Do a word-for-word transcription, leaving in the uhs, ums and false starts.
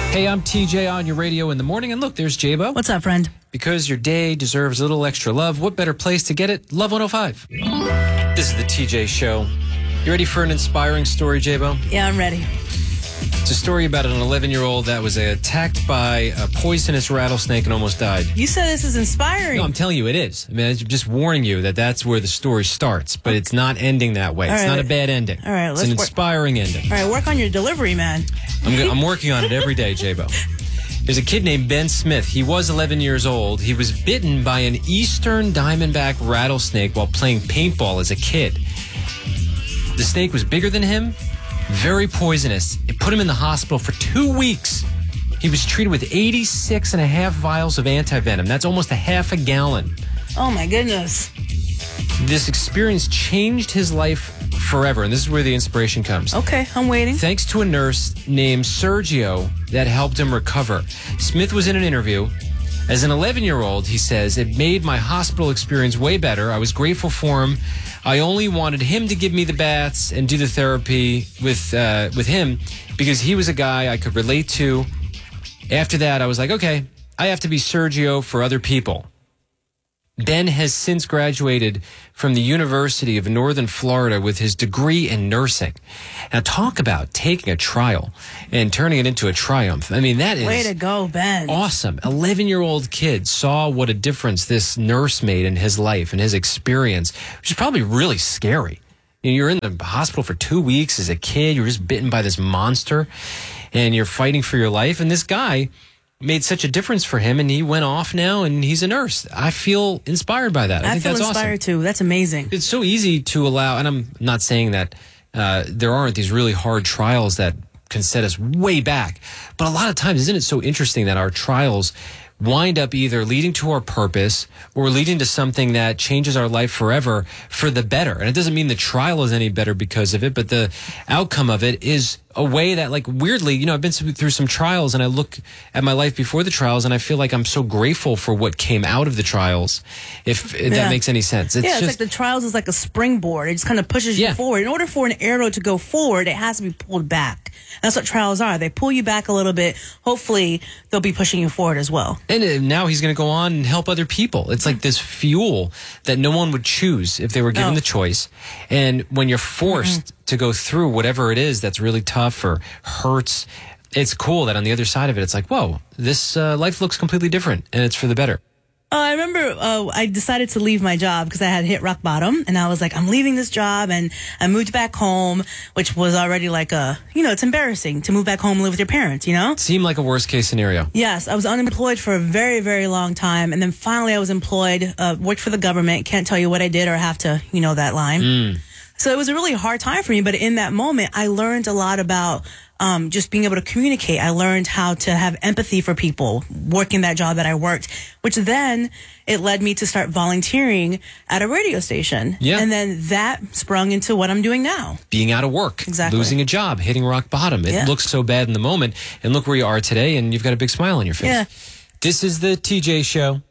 Hey, I'm T J on your radio in the morning. And look, there's J-Bo. What's up, friend? Because your day deserves a little extra love, what better place to get it? Love one oh five. This is the T J Show. You ready for an inspiring story, J-Bo? Yeah, I'm ready. It's a story about an eleven-year-old that was attacked by a poisonous rattlesnake and almost died. You said this is inspiring. No, I'm telling you it is. I mean, I'm just warning you that that's where the story starts, but it's not ending that way. All it's right. not a bad ending. All right, it's let's an work- inspiring ending. All right, work on your delivery, man. I'm, go- I'm working on it every day, J-Bo. There's a kid named Ben Smith. He was eleven years old. He was bitten by an eastern diamondback rattlesnake while playing paintball as a kid. The snake was bigger than him, very poisonous. It put him in the hospital for two weeks. He was treated with eighty-six and a half vials of antivenom. That's almost a half a gallon. Oh, my goodness. This experience changed his life forever, and this is where the inspiration comes. Okay, I'm waiting. Thanks to a nurse named Sergio that helped him recover. Smith was in an interview. As an eleven-year-old, he says, it made my hospital experience way better. I was grateful for him. I only wanted him to give me the baths and do the therapy with uh, with him because he was a guy I could relate to. After that, I was like, okay, I have to be Sergio for other people. Ben has since graduated from the University of Northern Florida with his degree in nursing. Now, talk about taking a trial and turning it into a triumph. I mean, that is Way to go, Ben. awesome. eleven-year-old kid saw what a difference this nurse made in his life and his experience, which is probably really scary. You know, you're in the hospital for two weeks as a kid. You're just bitten by this monster, and you're fighting for your life. And this guy made such a difference for him, and he went off now, and he's a nurse. I feel inspired by that. I, I think feel that's inspired, awesome. too. That's amazing. It's so easy to allow, and I'm not saying that uh, there aren't these really hard trials that can set us way back, but a lot of times, isn't it so interesting that our trials wind up either leading to our purpose or leading to something that changes our life forever for the better? And it doesn't mean the trial is any better because of it, but the outcome of it is a way that, like, weirdly, you know, I've been through some trials and I look at my life before the trials and I feel like I'm so grateful for what came out of the trials, if, if Yeah. that makes any sense. It's yeah, it's just, like the trials is like a springboard. It just kind of pushes you Yeah. forward. In order for an arrow to go forward, it has to be pulled back. That's what trials are. They pull you back a little bit. Hopefully, they'll be pushing you forward as well. And uh, now he's going to go on and help other people. It's like this fuel that no one would choose if they were given No. the choice. And when you're forced mm-hmm. to go through whatever it is that's really tough or hurts, it's cool that on the other side of it, it's like, whoa, this uh, life looks completely different, and it's for the better. Uh, I remember uh, I decided to leave my job because I had hit rock bottom, and I was like, I'm leaving this job, and I moved back home, which was already like a, you know, it's embarrassing to move back home and live with your parents, you know? Seemed like a worst case scenario. Yes, I was unemployed for a very, very long time, and then finally I was employed, uh, worked for the government, can't tell you what I did or have to, you know, that line. Mm. So it was a really hard time for me, but in that moment, I learned a lot about um, just being able to communicate. I learned how to have empathy for people working that job that I worked, which then it led me to start volunteering at a radio station. Yeah. And then that sprung into what I'm doing now. Being out of work, Exactly. losing a job, hitting rock bottom. It Yeah. looks so bad in the moment, and look where you are today, and you've got a big smile on your face. Yeah. This is the T J Show.